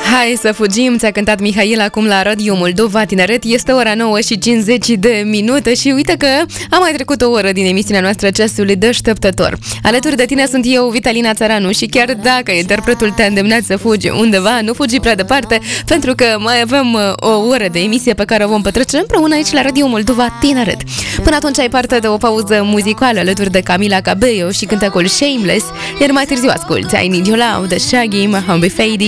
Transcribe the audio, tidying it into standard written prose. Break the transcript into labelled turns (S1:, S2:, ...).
S1: Hai să fugim, ți-a cântat Mihail acum la Radio Moldova Tineret. Este ora 9:50 și uite că a mai trecut o oră din emisiunea noastră Ceasul Deșteptător. Alături de tine sunt eu, Vitalina Țăranu, și chiar dacă interpretul te-a îndemnat să fugi undeva, nu fugi prea departe, pentru că mai avem o oră de emisie pe care o vom petrece împreună aici la Radio Moldova Tineret. Până atunci ai parte de o pauză muzicală alături de Camila Cabello și cântecul Shameless, iar mai târziu asculti I Need Your Love, The Shaggy, Mahomby Fady